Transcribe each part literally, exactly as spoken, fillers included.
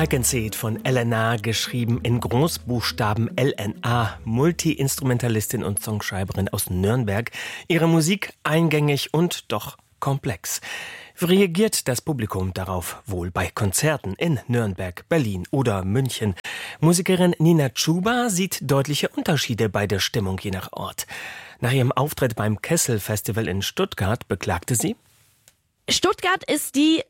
I Can See It von Elena, geschrieben in Großbuchstaben L N A, Multi-Instrumentalistin und Songschreiberin aus Nürnberg. Ihre Musik eingängig und doch komplex. Wie reagiert das Publikum darauf wohl bei Konzerten in Nürnberg, Berlin oder München? Musikerin Nina Chuba sieht deutliche Unterschiede bei der Stimmung je nach Ort. Nach ihrem Auftritt beim Kessel Festival in Stuttgart beklagte sie: Stuttgart ist die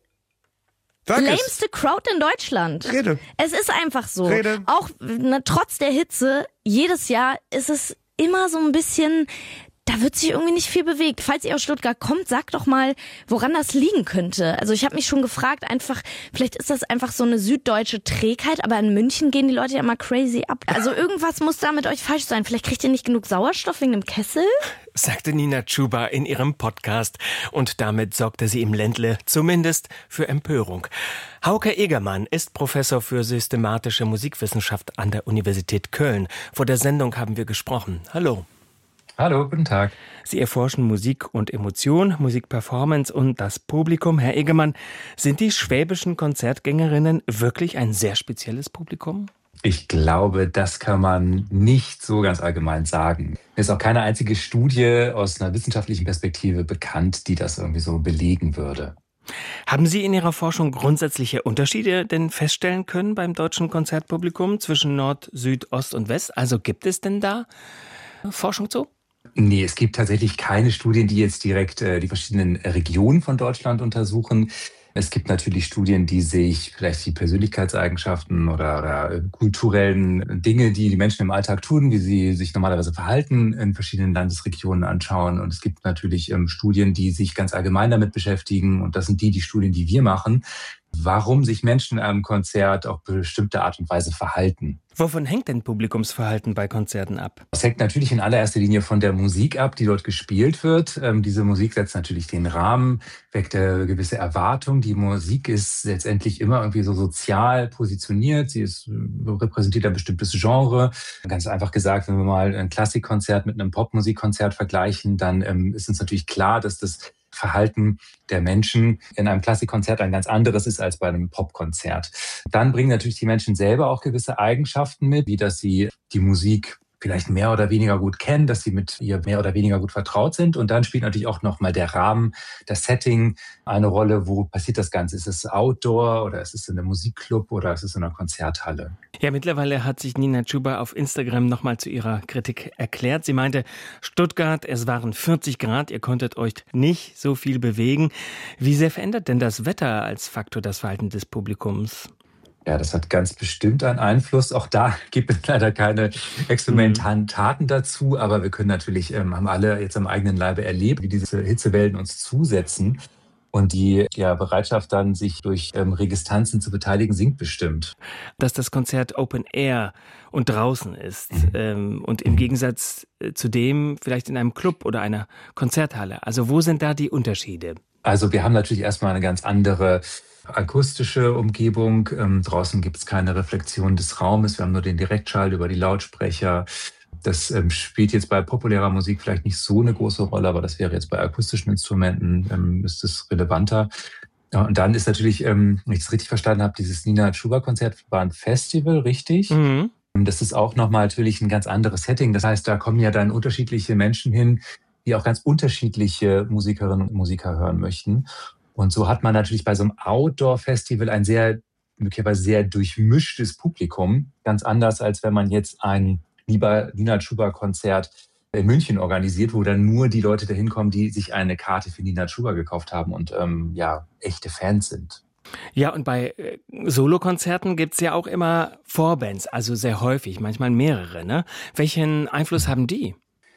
Sag lämste Crowd in Deutschland. Rede. Es ist einfach so. Rede. Auch ne, trotz der Hitze, jedes Jahr ist es immer so ein bisschen, da wird sich irgendwie nicht viel bewegt. Falls ihr aus Stuttgart kommt, sagt doch mal, woran das liegen könnte. Also ich habe mich schon gefragt, einfach, vielleicht ist das einfach so eine süddeutsche Trägheit, aber in München gehen die Leute ja immer crazy ab. Also irgendwas muss da mit euch falsch sein. Vielleicht kriegt ihr nicht genug Sauerstoff wegen dem Kessel? Sagte Nina Chuba in ihrem Podcast. Und damit sorgte sie im Ländle zumindest für Empörung. Hauke Egermann ist Professor für systematische Musikwissenschaft an der Universität Köln. Vor der Sendung haben wir gesprochen. Hallo. Hallo, guten Tag. Sie erforschen Musik und Emotion, Musikperformance und das Publikum. Herr Egermann, sind die schwäbischen Konzertgängerinnen wirklich ein sehr spezielles Publikum? Ich glaube, das kann man nicht so ganz allgemein sagen. Es ist auch keine einzige Studie aus einer wissenschaftlichen Perspektive bekannt, die das irgendwie so belegen würde. Haben Sie in Ihrer Forschung grundsätzliche Unterschiede denn feststellen können beim deutschen Konzertpublikum zwischen Nord, Süd, Ost und West? Also gibt es denn da Forschung zu? Nee, es gibt tatsächlich keine Studien, die jetzt direkt äh, die verschiedenen Regionen von Deutschland untersuchen. Es gibt natürlich Studien, die sich vielleicht die Persönlichkeitseigenschaften oder, oder kulturellen Dinge, die die Menschen im Alltag tun, wie sie sich normalerweise verhalten, in verschiedenen Landesregionen anschauen. Und es gibt natürlich ähm, Studien, die sich ganz allgemein damit beschäftigen. Und das sind die, die Studien, die wir machen, warum sich Menschen in einem Konzert auf bestimmte Art und Weise verhalten. Wovon hängt denn Publikumsverhalten bei Konzerten ab? Das hängt natürlich in allererster Linie von der Musik ab, die dort gespielt wird. Ähm, diese Musik setzt natürlich den Rahmen, weckt eine gewisse Erwartung. Die Musik ist letztendlich immer irgendwie so sozial positioniert. Sie ist, repräsentiert ein bestimmtes Genre. Ganz einfach gesagt, wenn wir mal ein Klassikkonzert mit einem Popmusikkonzert vergleichen, dann ähm, ist uns natürlich klar, dass das Verhalten der Menschen in einem Klassikkonzert ein ganz anderes ist als bei einem Popkonzert. Dann bringen natürlich die Menschen selber auch gewisse Eigenschaften mit, wie dass sie die Musik vielleicht mehr oder weniger gut kennen, dass sie mit ihr mehr oder weniger gut vertraut sind. Und dann spielt natürlich auch nochmal der Rahmen, das Setting eine Rolle. Wo passiert das Ganze? Ist es Outdoor oder ist es in einem Musikclub oder ist es in einer Konzerthalle? Ja, mittlerweile hat sich Nina Chuba auf Instagram nochmal zu ihrer Kritik erklärt. Sie meinte, Stuttgart, es waren vierzig Grad, ihr konntet euch nicht so viel bewegen. Wie sehr verändert denn das Wetter als Faktor das Verhalten des Publikums? Ja, das hat ganz bestimmt einen Einfluss. Auch da gibt es leider keine experimentalen Taten dazu. Aber wir können natürlich, ähm, haben alle jetzt am eigenen Leibe erlebt, wie diese Hitzewellen uns zusetzen. Und die ja, Bereitschaft dann, sich durch ähm, Registanzen zu beteiligen, sinkt bestimmt. Dass das Konzert Open Air und draußen ist Mhm. ähm, und im Gegensatz äh, zu dem vielleicht in einem Club oder einer Konzerthalle. Also wo sind da die Unterschiede? Also wir haben natürlich erstmal eine ganz andere akustische Umgebung. Ähm, draußen gibt es keine Reflexion des Raumes. Wir haben nur den Direktschall über die Lautsprecher. Das ähm, spielt jetzt bei populärer Musik vielleicht nicht so eine große Rolle, aber das wäre jetzt bei akustischen Instrumenten, ähm, ist es relevanter. Ja, und dann ist natürlich, ähm, wenn ich es richtig verstanden habe, dieses Nina Chuba-Konzert war ein Festival, richtig? Mhm. Das ist auch nochmal natürlich ein ganz anderes Setting. Das heißt, da kommen ja dann unterschiedliche Menschen hin, die auch ganz unterschiedliche Musikerinnen und Musiker hören möchten. Und so hat man natürlich bei so einem Outdoor-Festival ein sehr, möglicherweise sehr durchmischtes Publikum. Ganz anders, als wenn man jetzt ein lieber Nina Chuba-Konzert in München organisiert, wo dann nur die Leute dahin kommen, die sich eine Karte für Nina Chuba gekauft haben und ähm, ja, echte Fans sind. Ja, und bei äh, Solokonzerten gibt's ja auch immer Vorbands, also sehr häufig, manchmal mehrere, ne? Welchen Einfluss haben die?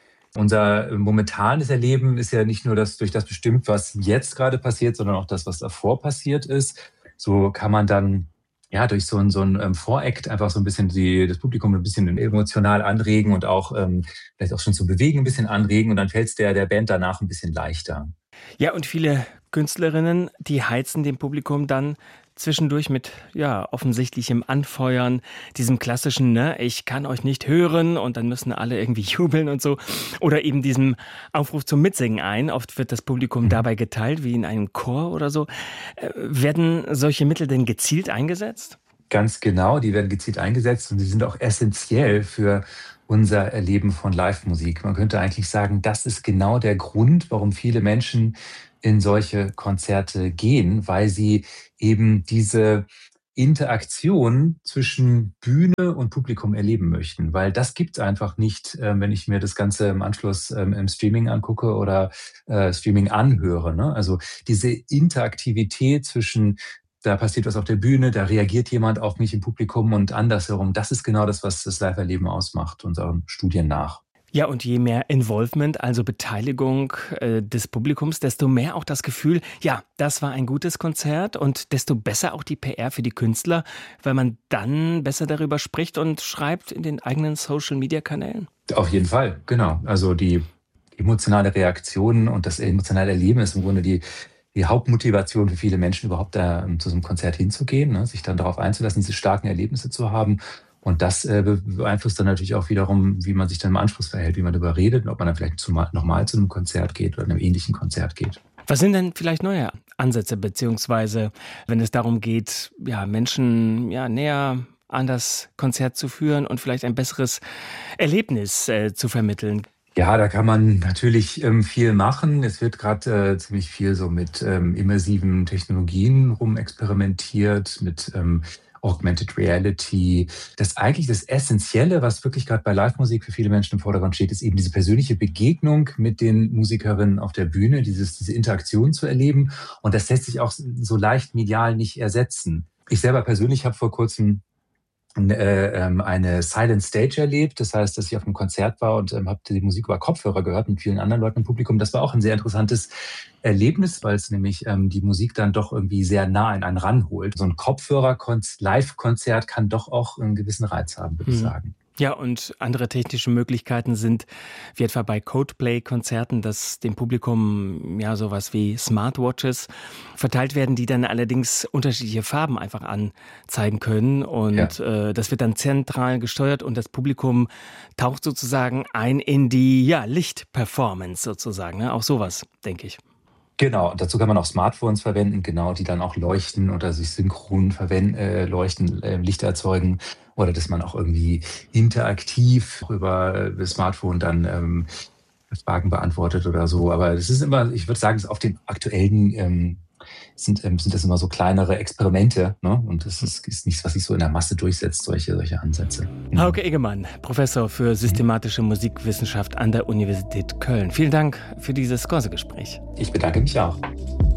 Unser momentanes Erleben ist ja nicht nur das durch das bestimmt, was jetzt gerade passiert, sondern auch das, was davor passiert ist. So kann man dann ja durch so ein, so ein ähm, Voract einfach so ein bisschen die, das Publikum ein bisschen emotional anregen und auch ähm, vielleicht auch schon zu bewegen ein bisschen anregen und dann fällt es der, der Band danach ein bisschen leichter. Ja, und viele Künstlerinnen, die heizen dem Publikum dann zwischendurch mit ja offensichtlichem Anfeuern, diesem klassischen, ne, ich kann euch nicht hören und dann müssen alle irgendwie jubeln und so. Oder eben diesem Aufruf zum Mitsingen ein. Oft wird das Publikum dabei geteilt, wie in einem Chor oder so. Äh, werden solche Mittel denn gezielt eingesetzt? Ganz genau, die werden gezielt eingesetzt und sie sind auch essentiell für unser Erleben von Live-Musik. Man könnte eigentlich sagen, das ist genau der Grund, warum viele Menschen in solche Konzerte gehen, weil sie eben diese Interaktion zwischen Bühne und Publikum erleben möchten. Weil das gibt's einfach nicht, äh, wenn ich mir das Ganze im Anschluss ähm, im Streaming angucke oder äh, Streaming anhöre. Ne? Also diese Interaktivität zwischen, da passiert was auf der Bühne, da reagiert jemand auf mich im Publikum und andersherum. Das ist genau das, was das Live-Erleben ausmacht, unseren Studien nach. Ja, und je mehr Involvement, also Beteiligung äh, des Publikums, desto mehr auch das Gefühl, ja, das war ein gutes Konzert und desto besser auch die P R für die Künstler, weil man dann besser darüber spricht und schreibt in den eigenen Social-Media-Kanälen. Auf jeden Fall, genau. Also die emotionale Reaktion und das emotionale Erleben ist im Grunde die die Hauptmotivation für viele Menschen, überhaupt da zu so einem Konzert hinzugehen, ne? Sich dann darauf einzulassen, diese starken Erlebnisse zu haben. Und das äh, beeinflusst dann natürlich auch wiederum, wie man sich dann im Anschluss verhält, wie man darüber redet und ob man dann vielleicht zu, nochmal zu einem Konzert geht oder einem ähnlichen Konzert geht. Was sind denn vielleicht neue Ansätze, beziehungsweise wenn es darum geht, ja, Menschen ja, näher an das Konzert zu führen und vielleicht ein besseres Erlebnis äh, zu vermitteln? Ja, da kann man natürlich ähm, viel machen. Es wird gerade äh, ziemlich viel so mit ähm, immersiven Technologien rumexperimentiert, mit ähm, Augmented Reality. Das eigentlich das Essentielle, was wirklich gerade bei Live-Musik für viele Menschen im Vordergrund steht, ist eben diese persönliche Begegnung mit den Musikerinnen auf der Bühne, dieses, diese Interaktion zu erleben. Und das lässt sich auch so leicht medial nicht ersetzen. Ich selber persönlich habe vor kurzem eine Silent Stage erlebt. Das heißt, dass ich auf einem Konzert war und ähm, habe die Musik über Kopfhörer gehört mit vielen anderen Leuten im Publikum. Das war auch ein sehr interessantes Erlebnis, weil es nämlich ähm, die Musik dann doch irgendwie sehr nah an einen ranholt. So ein Kopfhörer-Live-Konzert kann doch auch einen gewissen Reiz haben, würde ich sagen. Ja, und andere technische Möglichkeiten sind, wie etwa bei Coldplay-Konzerten, dass dem Publikum ja sowas wie Smartwatches verteilt werden, die dann allerdings unterschiedliche Farben einfach anzeigen können. Und ja. äh, das wird dann zentral gesteuert und das Publikum taucht sozusagen ein in die ja, Lichtperformance sozusagen. Ne? Auch sowas, denke ich. Genau, und dazu kann man auch Smartphones verwenden, genau, die dann auch leuchten oder sich synchron verwenden, äh, leuchten, äh, Licht erzeugen. Oder dass man auch irgendwie interaktiv über das Smartphone dann ähm, Fragen beantwortet oder so. Aber das ist immer, ich würde sagen, auf den aktuellen ähm, sind, ähm, sind das immer so kleinere Experimente. Ne? Und das ist, ist nichts, was sich so in der Masse durchsetzt, solche, solche Ansätze. Mhm. Hauke Egemann, Professor für systematische Musikwissenschaft an der Universität Köln. Vielen Dank für dieses Corso-Gespräch. Ich bedanke mich auch.